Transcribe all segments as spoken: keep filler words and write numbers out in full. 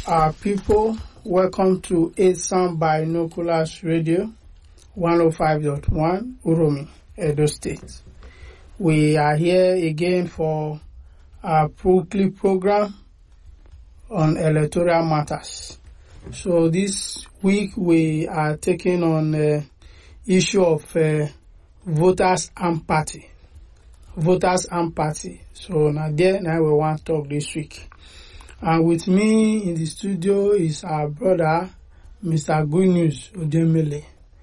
Our people, welcome to eight Sound Binoculars Radio, one oh five point one, Uromi, Edo State. We are here again for our weekly program on electoral matters. So this week we are taking on the issue of uh, voters and party. Voters and party. So now there now we want to talk this week. And with me in the studio is our brother, Mister Good News Odemele.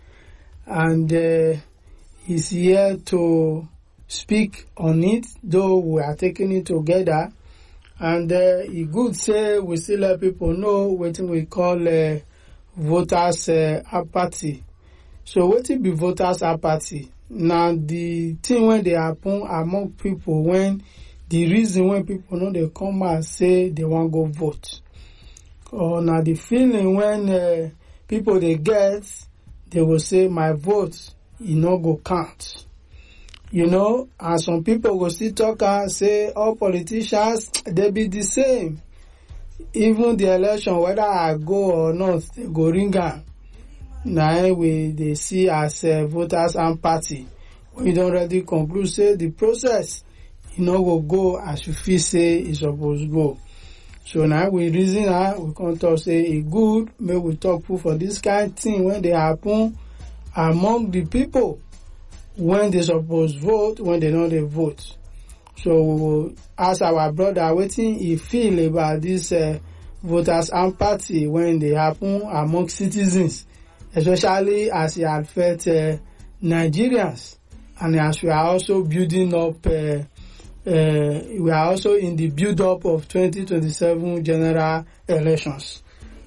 And uh, he's here to speak on it, though we are taking it together. And uh, he good say we still let people know what we call uh, voters uh, apathy. So what it be voters apathy? Now the thing when they happen among people when the reason when people know they come and say they want go vote. Or now the feeling when uh, people they get, they will say my vote, you know, go count. You know, and some people will still talk and say all politicians, they be the same. Even the election, whether I go or not, they go ring on. Now we they see as uh, voters and party. We don't already conclude, say the process, you know, will go as you feel say it's supposed to go. So now we reason now, we can talk say it good, may we talk for this kind of thing when they happen among the people. When they suppose vote, when they know they vote. So we will ask our brother what he feel about this uh, voters and party when they happen among citizens, especially as it affect uh, Nigerians, and as we are also building up, uh, uh, we are also in the build-up of twenty twenty-seven general elections.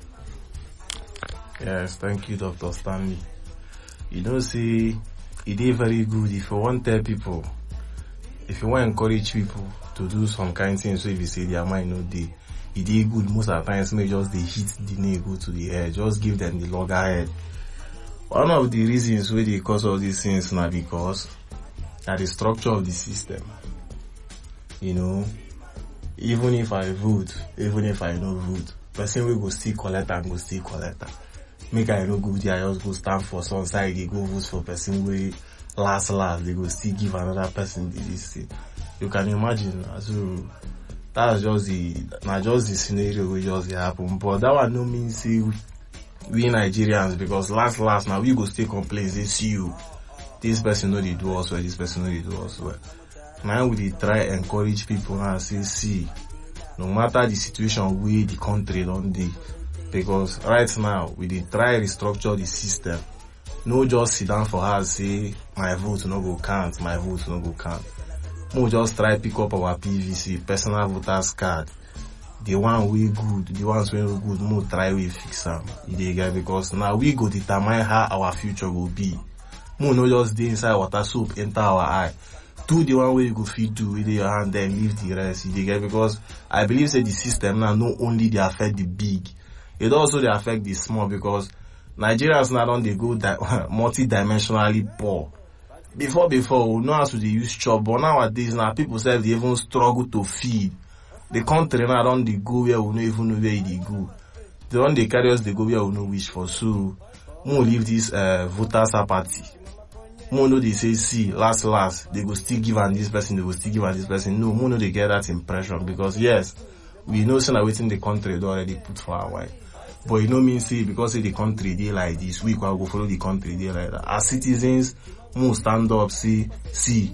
Yes, thank you, Doctor Stanley. You know, see, it is very good if you want to tell people, if you want to encourage people to do some kind of things, so if you say their mind no day, it is good most of the times, may just they hit the nail go to the head, just give them the loggerhead. One of the reasons why they cause all these things now because at the structure of the system. You know, even if I vote, even if I no vote, person will go still collect and go still collect. Make I no good there, I just go stand for some side, they go vote for person way last last, they go still give another person the list. You can imagine, so that's just the not just the scenario which just happen. But that one no means see we Nigerians because last last now we go still complain, they see you. This person know they do us well, this person know they do us well. Now we try encourage people and say, see, no matter the situation we the country don't do. Because right now, we did try restructure the system. No just sit down for us say, my vote no go count, my vote no go count. No just try pick up our P V C, personal voters card. The one we good, the ones we no good, no try we fix them. Because now we go determine how our future will be. No no just dey inside water soap, enter our eye. Do the one way you go feed do with your hand, then leave the rest. Because I believe say the system now not only they affect the big, it also they affect the small because Nigerians now don't they go di- multi-dimensionally poor. Before, before, we know how to they use chop, but nowadays now people say they even struggle to feed. The country now don't they go where we don't even know where they go. They don't they carry us, they go where we know wish for. So, we will leave this uh, voters apathy. More know they say, see, last, last, they go still give on this person, they go still give on this person. No, more know they get that impression because yes, we know some are waiting the country they already put for a while. But you know mean say because say the country they like this, we can go follow the country they like that. As citizens, more stand up, see, see,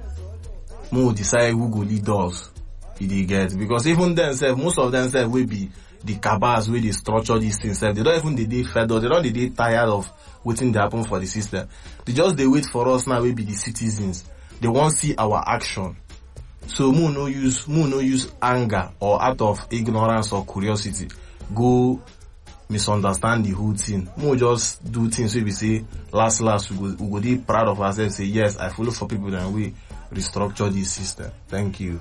more decide who go lead us. They get because even themselves, most of themselves will be the cabals where they structure these things. They don't even they they fed up, they don't they tired of waiting to happen for the system. They just they wait for us now. We be the citizens. They won't see our action. So more no use, more no use anger or out of ignorance or curiosity go misunderstand the whole thing. More just do things we be say last last we go we go be proud of ourselves. Say yes, I follow for people and we restructure this system. Thank you.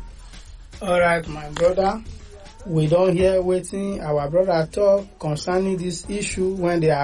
All right, my brother. We don't hear waiting our brother talk concerning this issue when they are